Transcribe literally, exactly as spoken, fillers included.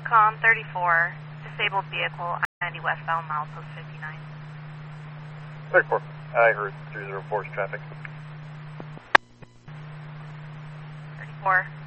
Midcom thirty-four, disabled vehicle, I ninety westbound, milepost fifty-nine. thirty-four, I heard three zero four's traffic. thirty-four.